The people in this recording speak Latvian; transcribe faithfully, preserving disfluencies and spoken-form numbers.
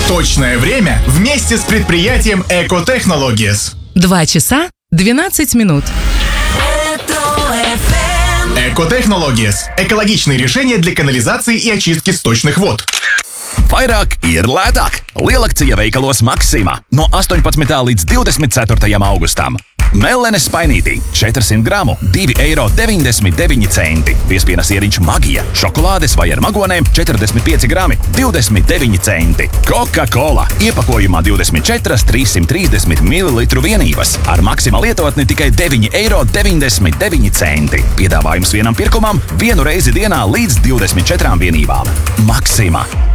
Точное время вместе с предприятием Экотехнологиес. Два часа двенадцать минут. Экотехнологиес. Экологичные решения для канализации и очистки сточных вод. Vairāk ir lētāk. Lielakcija veikalos Maxima no astoņpadsmitā līdz divdesmit ceturtajam augustam. Mellenes spainītī četrsimt gramu divi eiro deviņdesmit deviņi centi. Piespienas ieriņš Magija, šokolādes vai ar magonēm četrdesmit pieci grami divdesmit deviņi centi. Coca-Cola iepakojumā divdesmit četras trīssimt trīsdesmit mililitru vienības. Ar Maxima lietotni tikai deviņi eiro deviņdesmit deviņi centi. Piedāvājums vienam pirkumam vienu reizi dienā līdz divdesmit četrām vienībām. Maxima.